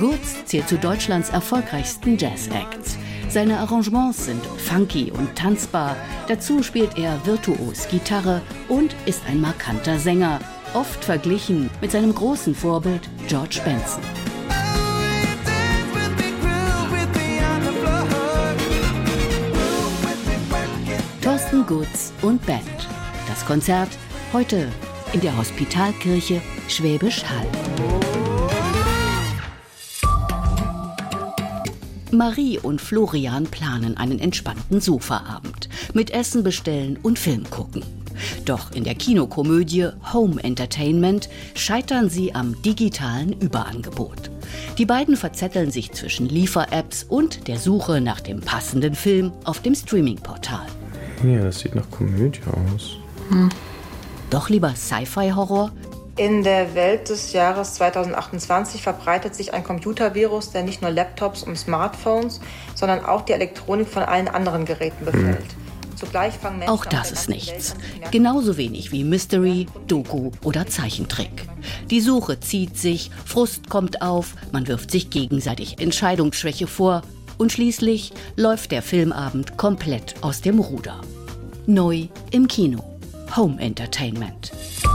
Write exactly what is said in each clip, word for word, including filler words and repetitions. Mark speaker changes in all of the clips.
Speaker 1: Gurz zählt zu Deutschlands erfolgreichsten Jazz-Acts. Seine Arrangements sind funky und tanzbar. Dazu spielt er virtuos Gitarre und ist ein markanter Sänger, oft verglichen mit seinem großen Vorbild George Benson. Thorsten Gurz und Band. Das Konzert heute in der Hospitalkirche Schwäbisch Hall. Marie und Florian planen einen entspannten Sofaabend mit Essen bestellen und Film gucken. Doch in der Kinokomödie Home Entertainment scheitern sie am digitalen Überangebot. Die beiden verzetteln sich zwischen Liefer-Apps und der Suche nach dem passenden Film auf dem Streaming-Portal.
Speaker 2: Ja, das sieht nach Komödie aus.
Speaker 1: Hm. Doch lieber Sci-Fi-Horror?
Speaker 3: In der Welt des Jahres zweitausendachtundzwanzig verbreitet sich ein Computervirus, der nicht nur Laptops und Smartphones, sondern auch die Elektronik von allen anderen Geräten befällt. Hm. Zugleich fangen Menschen
Speaker 1: auch das ist nichts. Genauso wenig wie Mystery, Doku oder Zeichentrick. Die Suche zieht sich, Frust kommt auf, man wirft sich gegenseitig Entscheidungsschwäche vor und schließlich läuft der Filmabend komplett aus dem Ruder. Neu im Kino. Home Entertainment.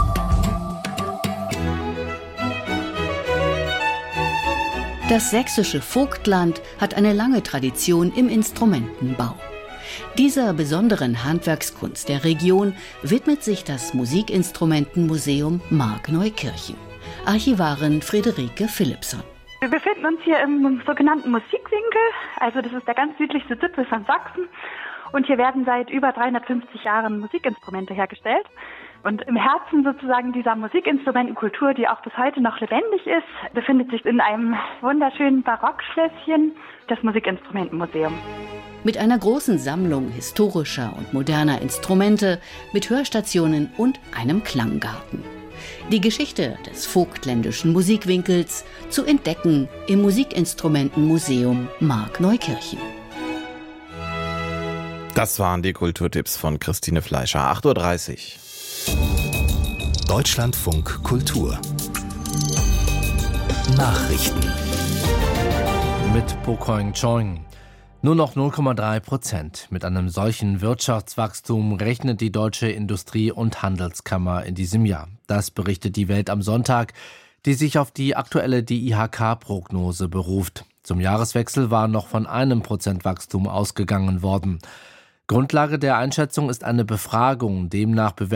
Speaker 1: Das sächsische Vogtland hat eine lange Tradition im Instrumentenbau. Dieser besonderen Handwerkskunst der Region widmet sich das Musikinstrumentenmuseum Markneukirchen. Archivarin Friederike Philippson.
Speaker 4: Wir befinden uns hier im sogenannten Musikwinkel, also das ist der ganz südlichste Zipfel von Sachsen. Und hier werden seit über dreihundertfünfzig Jahren Musikinstrumente hergestellt. Und im Herzen sozusagen dieser Musikinstrumentenkultur, die auch bis heute noch lebendig ist, befindet sich in einem wunderschönen Barockschlösschen das Musikinstrumentenmuseum.
Speaker 1: Mit einer großen Sammlung historischer und moderner Instrumente, mit Hörstationen und einem Klanggarten. Die Geschichte des vogtländischen Musikwinkels zu entdecken im Musikinstrumentenmuseum Markneukirchen.
Speaker 5: Das waren die Kulturtipps von Christine Fleischer. acht Uhr dreißig.
Speaker 6: Deutschlandfunk Kultur. Nachrichten.
Speaker 7: Mit Pokoing Choing. Nur noch null Komma drei Prozent. Mit einem solchen Wirtschaftswachstum rechnet die Deutsche Industrie- und Handelskammer in diesem Jahr. Das berichtet die Welt am Sonntag, die sich auf die aktuelle D I H K-Prognose beruft. Zum Jahreswechsel war noch von einem Prozent Wachstum ausgegangen worden. Grundlage der Einschätzung ist eine Befragung, demnach bewertet